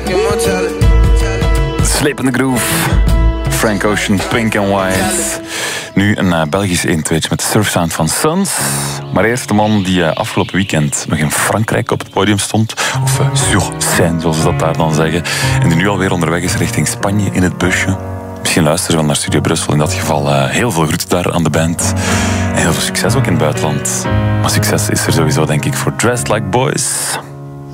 Slepende Groove. Frank Ocean, Pink and White. Nu een Belgisch 1-2'tje met de surfsound van Sons. Maar eerst de man die afgelopen weekend nog in Frankrijk op het podium stond. Of sur scène, zoals ze dat daar dan zeggen. En die nu alweer onderweg is richting Spanje in het busje. Misschien luisteren ze wel naar Studio Brussel. In dat geval heel veel groeten daar aan de band. En heel veel succes ook in het buitenland. Maar succes is er sowieso, denk ik, voor Dressed Like Boys.